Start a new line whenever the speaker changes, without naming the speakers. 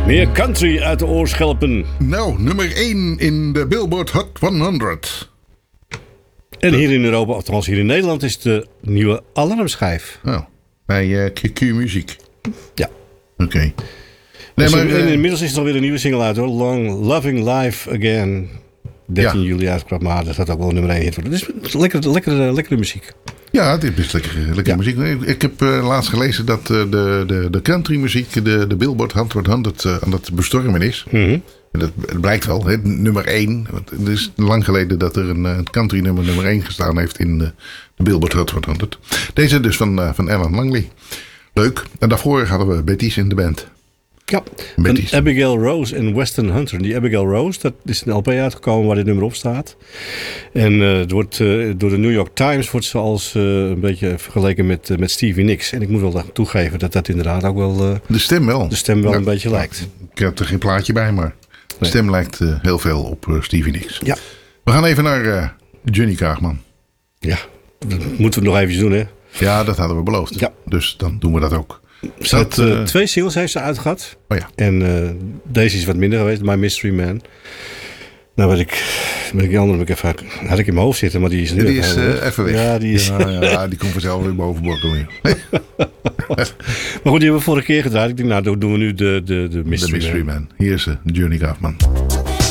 Meer country uit de oorschelpen.
Nou, nummer 1 in de Billboard Hot 100.
En hier in Europa, althans hier in Nederland, is de nieuwe alarmschijf.
Oh, bij QQ Muziek.
Ja.
Oké.
Nee, maar inmiddels is er alweer een nieuwe single uit hoor. Long Loving Life Again. 13 juli uitgebracht, maar dat gaat ook wel nummer 1 hit worden. Dus lekkere muziek.
Ja, dit is lekker muziek. Ik heb laatst gelezen dat de countrymuziek de Billboard Hot 100 aan het bestormen is. Mm-hmm. En dat blijkt wel, hè, nummer 1. Want het is lang geleden dat er een country nummer 1 gestaan heeft in de Billboard Hot 100. Deze dus van Alan Langley. Leuk. En daarvoor hadden we Betty's in de band.
Ja, van Abigail Rose en Weston Hunter. Die Abigail Rose, dat is een LP uitgekomen waar dit nummer op staat. En het wordt, door de New York Times wordt ze als een beetje vergeleken met Stevie Nicks. En ik moet wel toegeven dat dat inderdaad ook wel...
de stem wel.
Een beetje lijkt.
Ik heb er geen plaatje bij, maar de stem lijkt heel veel op Stevie Nicks.
Ja.
We gaan even naar Johnny Kaagman.
Ja, dat moeten we nog eventjes doen hè.
Ja, dat hadden we beloofd. Ja. Dus dan doen we dat ook.
Twee singles heeft ze uitgehad.
Oh ja.
En deze is wat minder geweest. My Mystery Man. Nou, die andere had ik in mijn hoofd zitten, maar die is nu
even weg.
Ja, die is...
die komt vanzelf weer boven borrelen.
Maar goed, die hebben we vorige keer gedraaid. Ik denk, nou, dan doen we nu de Mystery Man.
Hier is Johnny Kaagman.